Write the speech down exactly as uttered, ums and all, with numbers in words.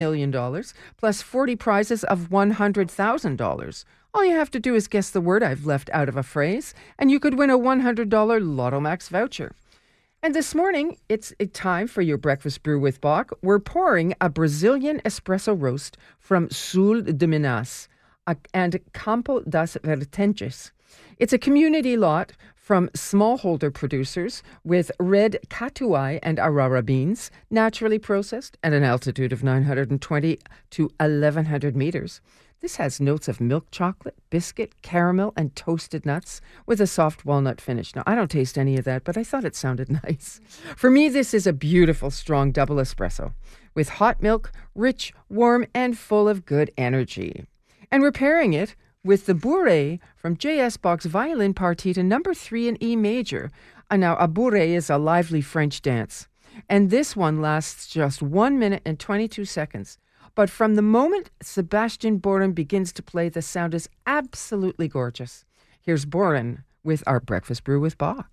million dollars plus forty prizes of one hundred thousand dollars. All you have to do is guess the word I've left out of a phrase, and you could win a one hundred dollars Lotto Max voucher. And this morning, it's a time for your breakfast brew with Bach. We're pouring a Brazilian espresso roast from Sul de Minas and Campo das Vertentes. It's a community lot from smallholder producers with red catuai and arara beans, naturally processed at an altitude of nine hundred twenty to eleven hundred meters. This has notes of milk chocolate, biscuit, caramel, and toasted nuts with a soft walnut finish. Now, I don't taste any of that, but I thought it sounded nice. For me, this is a beautiful, strong double espresso with hot milk, rich, warm, and full of good energy. And we're pairing it with the bourrée from J S. Bach's Violin Partita number three in E major. And now, a bourrée is a lively French dance. And this one lasts just one minute and twenty-two seconds. But from the moment Sebastian Boren begins to play, the sound is absolutely gorgeous. Here's Boren with our Breakfast Brew with Bach.